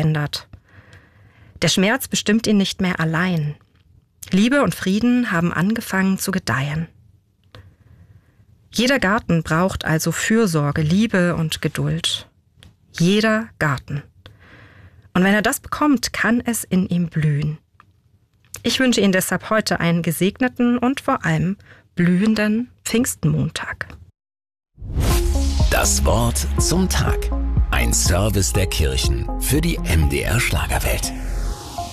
verändert. Der Schmerz bestimmt ihn nicht mehr allein. Liebe und Frieden haben angefangen zu gedeihen. Jeder Garten braucht also Fürsorge, Liebe und Geduld. Jeder Garten. Und wenn er das bekommt, kann es in ihm blühen. Ich wünsche Ihnen deshalb heute einen gesegneten und vor allem blühenden Pfingstmontag. Das Wort zum Tag. Ein Service der Kirchen für die MDR Schlagerwelt.